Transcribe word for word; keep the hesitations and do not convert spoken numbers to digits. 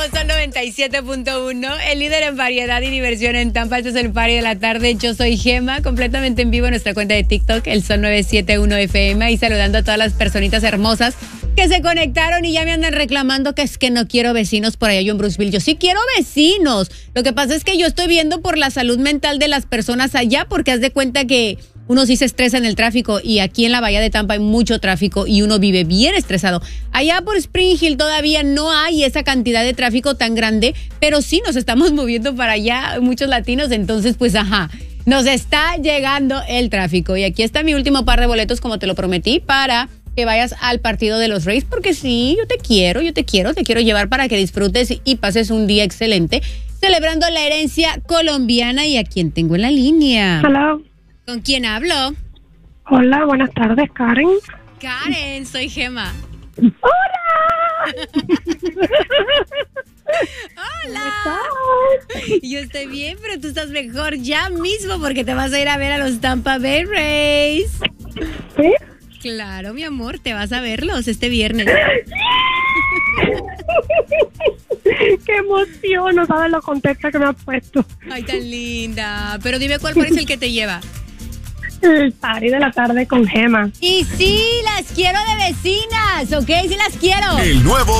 Son noventa y siete punto uno, el líder en variedad y diversión en Tampa. Este es el party de la tarde. Yo soy Gema, completamente en vivo en nuestra cuenta de TikTok, el Sol novecientos setenta y uno F M, y saludando a todas las personitas hermosas que se conectaron y ya me andan reclamando que es que no quiero vecinos por allá en Bruceville. Yo sí quiero vecinos. Lo que pasa es que yo estoy viendo por la salud mental de las personas allá, porque haz de cuenta que uno sí se estresa en el tráfico y aquí en la bahía de Tampa hay mucho tráfico y uno vive bien estresado. Allá por Spring Hill todavía no hay esa cantidad de tráfico tan grande, pero sí nos estamos moviendo para allá muchos latinos, entonces pues ajá, nos está llegando el tráfico. Y aquí está mi último par de boletos, como te lo prometí, para que vayas al partido de los Rays, porque sí, yo te quiero, yo te quiero, te quiero llevar para que disfrutes y pases un día excelente celebrando la herencia colombiana. Y a quién tengo en la línea. Hola. ¿Con quién hablo? Hola, buenas tardes, Karen. Karen, soy Gema. ¡Hola! ¡Hola! Yo estoy bien, pero tú estás mejor ya mismo porque te vas a ir a ver a los Tampa Bay Rays. ¿Sí? Claro, mi amor, te vas a verlos este viernes. ¡Qué emoción! No sabes lo contenta que me has puesto. Ay, tan linda. Pero dime cuál es el que te lleva. El party de la tarde con Gema. Y sí, las quiero de vecinas, ¿ok? Sí las quiero. El nuevo